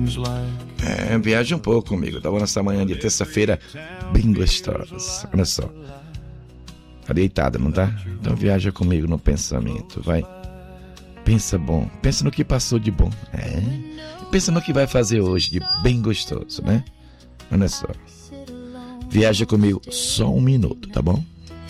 Viaja um pouco comigo, tá bom? Nessa manhã de terça-feira bem gostosa. Olha só. Tá deitada, não tá? Então viaja comigo no pensamento, vai. Pensa bom, pensa no que passou de bom. Pensa no que vai fazer hoje de bem gostoso, né? Olha só. Viaja comigo só um minuto, tá bom?